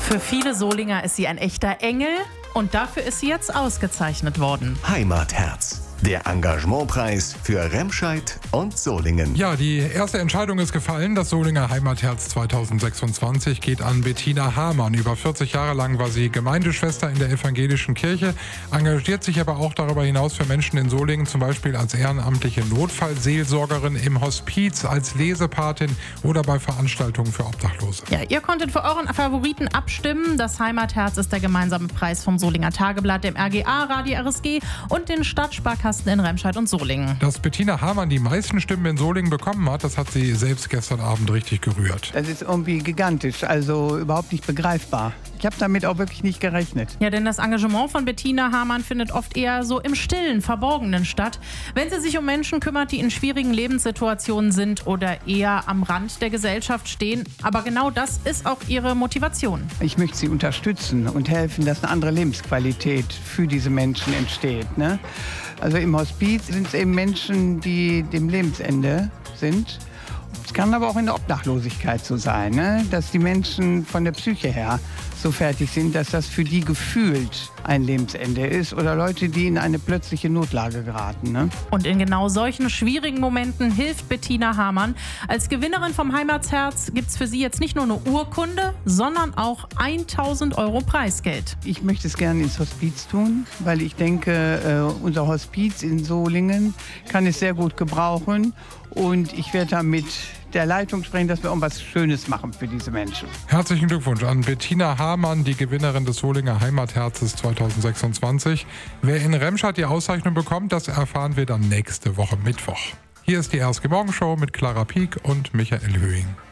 Für viele Solinger ist sie ein echter Engel und dafür ist sie jetzt ausgezeichnet worden. Heimatherz, der Engagementpreis für Remscheid und Solingen. Ja, die erste Entscheidung ist gefallen. Das Solinger Heimatherz 2026 geht an Bettina Hamann. Über 40 Jahre lang war sie Gemeindeschwester in der evangelischen Kirche, engagiert sich aber auch darüber hinaus für Menschen in Solingen, zum Beispiel als ehrenamtliche Notfallseelsorgerin im Hospiz, als Lesepatin oder bei Veranstaltungen für Obdachlose. Ja, ihr konntet für euren Favoriten abstimmen. Das Heimatherz ist der gemeinsame Preis vom Solinger Tageblatt, dem RGA, Radio RSG und den Stadtsparkassen in Remscheid und Solingen. Dass Bettina Hamann die meisten Stimmen in Solingen bekommen hat, das hat sie selbst gestern Abend richtig gerührt. Das ist irgendwie gigantisch, also überhaupt nicht begreifbar. Ich habe damit auch wirklich nicht gerechnet. Ja, denn das Engagement von Bettina Hamann findet oft eher so im Stillen, Verborgenen statt. Wenn sie sich um Menschen kümmert, die in schwierigen Lebenssituationen sind oder eher am Rand der Gesellschaft stehen. Aber genau das ist auch ihre Motivation. Ich möchte sie unterstützen und helfen, dass eine andere Lebensqualität für diese Menschen entsteht, ne? Also im Hospiz sind es eben Menschen, die dem Lebensende sind. Es kann aber auch in der Obdachlosigkeit so sein, ne? Dass die Menschen von der Psyche her so fertig sind, dass das für die gefühlt ein Lebensende ist. Oder Leute, die in eine plötzliche Notlage geraten, ne? Und in genau solchen schwierigen Momenten hilft Bettina Hamann. Als Gewinnerin vom Heimatherz gibt es für sie jetzt nicht nur eine Urkunde, sondern auch 1.000 € Preisgeld. Ich möchte es gerne ins Hospiz tun, weil ich denke, unser Hospiz in Solingen kann es sehr gut gebrauchen. Und ich werde da mit der Leitung sprechen, dass wir irgendwas Schönes machen für diese Menschen. Herzlichen Glückwunsch an Bettina Hamann, die Gewinnerin des Solinger Heimatherzes 2026. Wer in Remscheid die Auszeichnung bekommt, das erfahren wir dann nächste Woche Mittwoch. Hier ist die RSG Morgenshow mit Clara Pieck und Michael Höhing.